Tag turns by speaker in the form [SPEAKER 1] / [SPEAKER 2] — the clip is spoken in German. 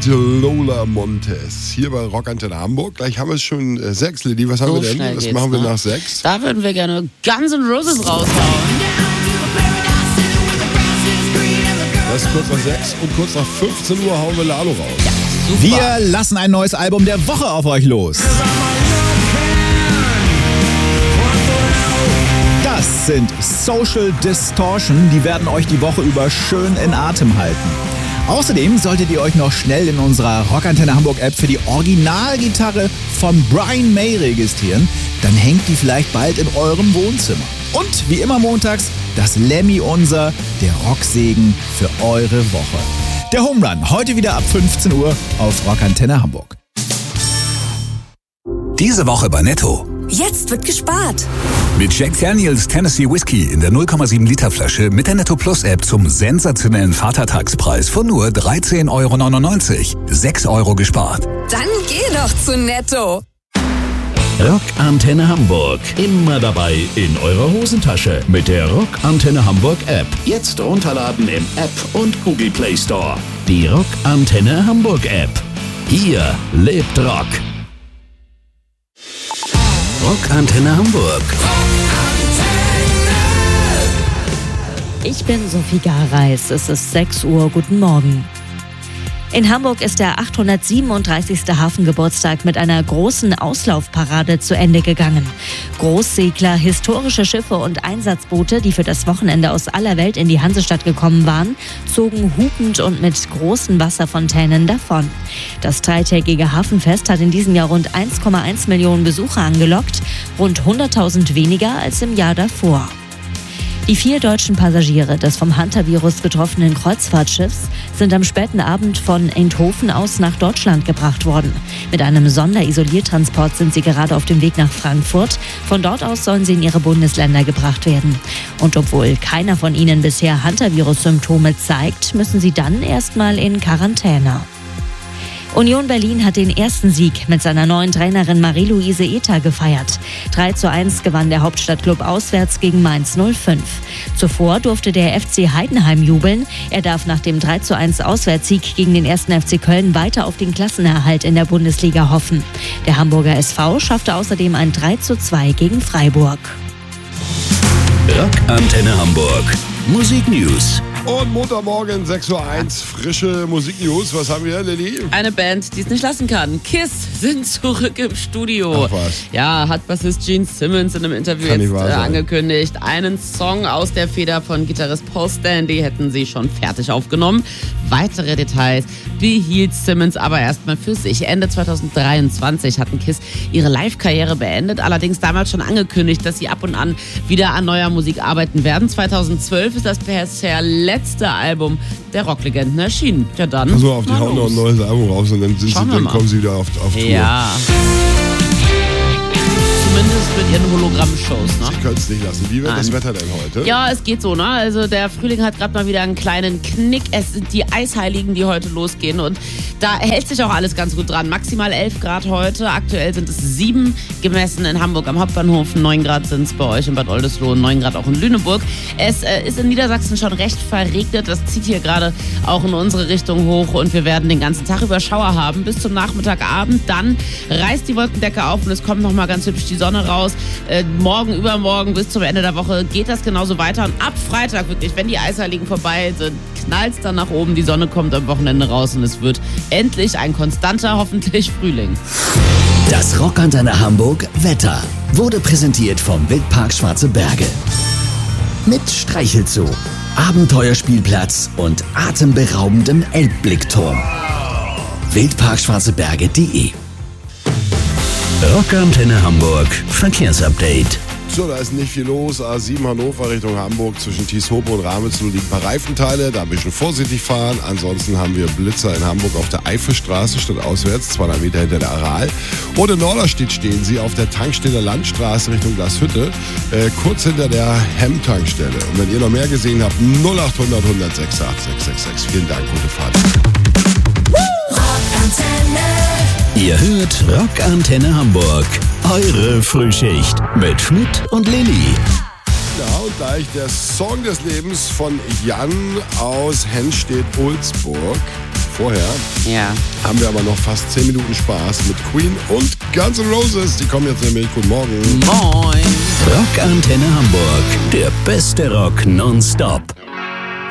[SPEAKER 1] und Lola Montez hier bei Rockantenne Hamburg. Gleich haben wir es schon 6, Lilly. Was haben wir denn? Was machen wir nach 6?
[SPEAKER 2] Da würden wir gerne Guns N' Roses raushauen.
[SPEAKER 1] Das ist kurz nach 6 und kurz nach 15 Uhr hauen wir Lalo raus.
[SPEAKER 2] Ja, super.
[SPEAKER 3] Wir lassen ein neues Album der Woche auf euch los. Das sind Social Distortion, die werden euch die Woche über schön in Atem halten. Außerdem solltet ihr euch noch schnell in unserer Rockantenne Hamburg App für die Originalgitarre von Brian May registrieren. Dann hängt die vielleicht bald in eurem Wohnzimmer. Und wie immer montags das Lemmy Unser, der Rocksegen für eure Woche. Der Home Run, heute wieder ab 15 Uhr auf Rockantenne Hamburg.
[SPEAKER 4] Diese Woche bei Netto.
[SPEAKER 5] Jetzt wird gespart.
[SPEAKER 4] Mit Jack Daniels Tennessee Whiskey in der 0,7 Liter Flasche mit der Netto Plus App zum sensationellen Vatertagspreis von nur 13,99 €. 6 € gespart.
[SPEAKER 5] Dann geh doch zu Netto.
[SPEAKER 6] Rockantenne Hamburg. Immer dabei in eurer Hosentasche mit der Rockantenne Hamburg App. Jetzt runterladen im App und Google Play Store. Die Rockantenne Hamburg App. Hier lebt Rock. Rockantenne Hamburg.
[SPEAKER 7] Ich bin Sophie Gareis. Es ist 6 Uhr. Guten Morgen. In Hamburg ist der 837. Hafengeburtstag mit einer großen Auslaufparade zu Ende gegangen. Großsegler, historische Schiffe und Einsatzboote, die für das Wochenende aus aller Welt in die Hansestadt gekommen waren, zogen hupend und mit großen Wasserfontänen davon. Das dreitägige Hafenfest hat in diesem Jahr rund 1,1 Millionen Besucher angelockt, rund 100.000 weniger als im Jahr davor. Die 4 deutschen Passagiere des vom Hantavirus betroffenen Kreuzfahrtschiffs sind am späten Abend von Eindhoven aus nach Deutschland gebracht worden. Mit einem Sonderisoliertransport sind sie gerade auf dem Weg nach Frankfurt. Von dort aus sollen sie in ihre Bundesländer gebracht werden. Und obwohl keiner von ihnen bisher Hantavirus-Symptome zeigt, müssen sie dann erstmal in Quarantäne. Union Berlin hat den ersten Sieg mit seiner neuen Trainerin Marie-Louise Ether gefeiert. 3:1 gewann der Hauptstadtklub auswärts gegen Mainz 05. Zuvor durfte der FC Heidenheim jubeln. Er darf nach dem 3:1 Auswärtssieg gegen den 1. FC Köln weiter auf den Klassenerhalt in der Bundesliga hoffen. Der Hamburger SV schaffte außerdem ein 3:2 gegen Freiburg.
[SPEAKER 6] Rockantenne Hamburg. Musik News.
[SPEAKER 1] Und Montagmorgen 6:01 Uhr, frische Musiknews. Was haben wir, Lilly?
[SPEAKER 2] Eine Band, die es nicht lassen kann. Kiss sind zurück im Studio.
[SPEAKER 1] Ach was.
[SPEAKER 2] Ja, hat Bassist Gene Simmons in einem Interview
[SPEAKER 1] Kann nicht
[SPEAKER 2] jetzt
[SPEAKER 1] wahr sein.
[SPEAKER 2] angekündigt. Einen Song aus der Feder von Gitarrist Paul Stanley hätten sie schon fertig aufgenommen. Weitere Details behielt Simmons aber erstmal für sich. Ende 2023 hatten Kiss ihre Live-Karriere beendet, allerdings damals schon angekündigt, dass sie ab und an wieder an neuer Musik arbeiten werden. 2012 ist das bisher letzte Album der Rocklegenden erschienen. Ja dann.
[SPEAKER 1] Pass mal auf, die hauen noch ein neues Album raus und dann, kommen sie wieder auf Tour.
[SPEAKER 2] Ja. Zumindest mit ihren Hologramm-Shows, ne?
[SPEAKER 1] Sie können es nicht lassen. Wie wird das Wetter denn heute?
[SPEAKER 2] Ja, es geht so, ne? Also der Frühling hat gerade mal wieder einen kleinen Knick. Es sind die Eisheiligen, die heute losgehen und da hält sich auch alles ganz gut dran. Maximal 11 Grad heute, aktuell sind es 7 gemessen in Hamburg am Hauptbahnhof, 9 Grad sind es bei euch in Bad Oldesloe, 9 Grad auch in Lüneburg. Es ist in Niedersachsen schon recht verregnet, das zieht hier gerade auch in unsere Richtung hoch und wir werden den ganzen Tag über Schauer haben bis zum Nachmittagabend. Dann reißt die Wolkendecke auf und es kommt nochmal ganz hübsch die Sonne raus. Morgen, übermorgen bis zum Ende der Woche geht das genauso weiter. Und ab Freitag wirklich, wenn die Eisheiligen vorbei sind, knallt es dann nach oben, die Sonne kommt am Wochenende raus und es wird endlich ein konstanter, hoffentlich Frühling.
[SPEAKER 6] Das Rockantenne Hamburg Wetter wurde präsentiert vom Wildpark Schwarze Berge. Mit Streichelzoo, Abenteuerspielplatz und atemberaubendem Elbblickturm. Wildparkschwarzeberge.de. Rockantenne Hamburg Verkehrsupdate.
[SPEAKER 1] So, da ist nicht viel los. A7 Hannover Richtung Hamburg zwischen Tieshope und Rametzloh liegen ein paar Reifenteile. Da ein bisschen vorsichtig fahren. Ansonsten haben wir Blitzer in Hamburg auf der Eifelstraße statt auswärts, 200 Meter hinter der Aral. Und in Norderstedt stehen sie auf der Tankstelle Landstraße Richtung Glashütte, kurz hinter der Hemm-Tankstelle. Und wenn ihr noch mehr gesehen habt, 0800 106 8666. Vielen Dank, gute Fahrt.
[SPEAKER 6] Ihr hört Rockantenne Hamburg. Eure Frühschicht mit Schmidt und Lilly.
[SPEAKER 1] Ja, und gleich der Song des Lebens von Jan aus Hennstedt-Ulzburg. Vorher haben wir aber noch fast 10 Minuten Spaß mit Queen und Guns N' Roses. Die kommen jetzt nämlich. Guten Morgen.
[SPEAKER 2] Moin.
[SPEAKER 6] Rock Antenne Hamburg, der beste Rock nonstop.